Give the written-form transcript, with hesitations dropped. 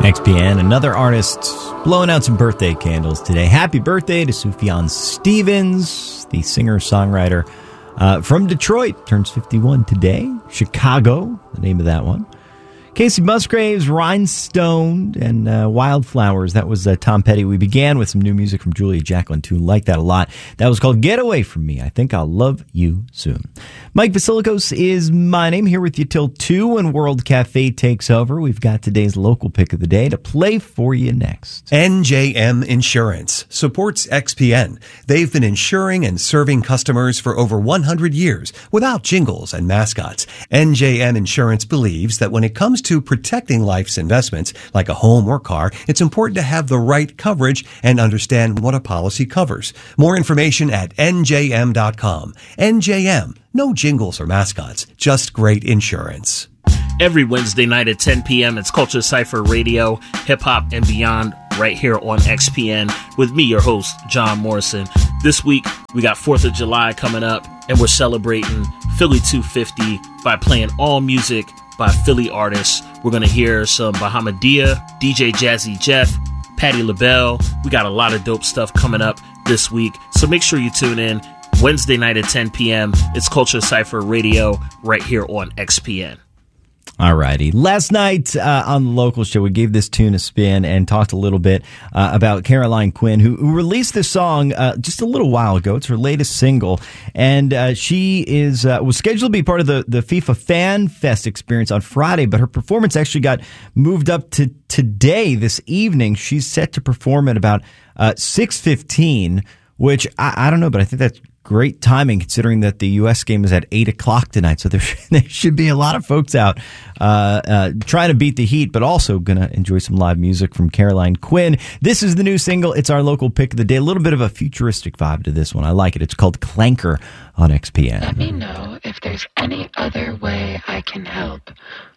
XPN, another artist blowing out some birthday candles today. Happy birthday to Sufjan Stevens, the singer-songwriter from Detroit. Turns 51 today. Chicago, the name of that one. Casey Musgraves, Rhinestone, and Wildflowers. That was Tom Petty. We began with some new music from Julia Jacqueline, too. Like that a lot. That was called Get Away From Me. I Think I'll Love You Soon. Mike Vasilikos is my name, here with you till 2 when World Cafe takes over. We've got today's local pick of the day to play for you next. NJM Insurance supports XPN. They've been insuring and serving customers for over 100 years without jingles and mascots. NJM Insurance believes that when it comes to protecting life's investments, like a home or car, it's important to have the right coverage and understand what a policy covers. More information at njm.com. NJM, no jingles or mascots, just great insurance. Every Wednesday night at 10 p.m., it's Culture Cypher Radio, hip hop and beyond, right here on XPN with me, your host, John Morrison. This week, we got 4th of July coming up, and we're celebrating Philly 250 by playing all music by Philly artists. We're going to hear some Bahamadia, DJ Jazzy Jeff, Patti LaBelle. We got a lot of dope stuff coming up this week, so make sure you tune in Wednesday night at 10 p.m. It's Culture Cypher Radio right here on XPN. All righty. Last night on the local show, we gave this tune a spin and talked a little bit about Caroline Quinn, who released this song just a little while ago. It's her latest single, and she was scheduled to be part of the FIFA Fan Fest experience on Friday, but her performance actually got moved up to today, this evening. She's set to perform at about 6:15, which I don't know, but I think that's great timing considering that the U.S. game is at 8 o'clock tonight. So there should be a lot of folks out trying to beat the heat, but also going to enjoy some live music from Caroline Quinn. This is the new single. It's our local pick of the day. A little bit of a futuristic vibe to this one. I like it. It's called Clanker on XPN. Let me know if there's any other way I can help.